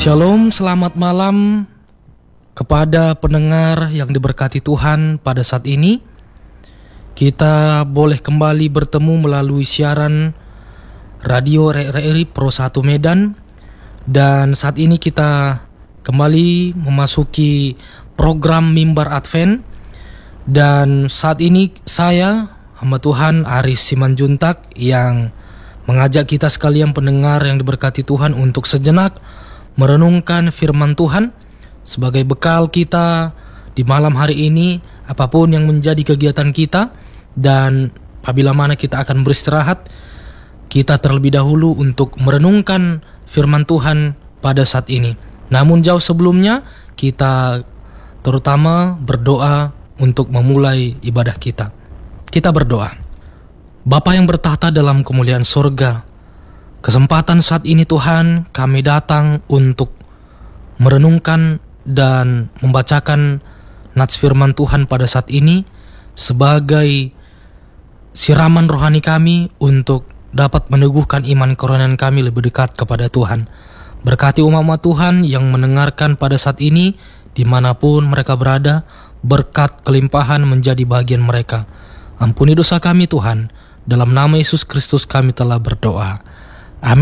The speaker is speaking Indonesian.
Shalom, selamat malam kepada pendengar yang diberkati Tuhan. Pada saat ini kita boleh kembali bertemu melalui siaran Radio RRI Pro 1 Medan. Dan saat ini kita kembali memasuki program Mimbar Advent. Dan saat ini saya, hamba Tuhan Aris Simanjuntak, yang mengajak kita sekalian pendengar yang diberkati Tuhan untuk sejenak merenungkan firman Tuhan sebagai bekal kita di malam hari ini, apapun yang menjadi kegiatan kita. Dan apabila mana kita akan beristirahat, kita terlebih dahulu untuk merenungkan firman Tuhan pada saat ini. Namun jauh sebelumnya, kita terutama berdoa untuk memulai ibadah kita. Kita berdoa. Bapa yang bertahta dalam kemuliaan surga, kesempatan saat ini Tuhan, kami datang untuk merenungkan dan membacakan nats firman Tuhan pada saat ini sebagai siraman rohani kami untuk dapat meneguhkan iman kerohanian kami lebih dekat kepada Tuhan. Berkati umat-umat Tuhan yang mendengarkan pada saat ini dimanapun mereka berada, berkat kelimpahan menjadi bagian mereka. Ampuni dosa kami Tuhan, dalam nama Yesus Kristus kami telah berdoa.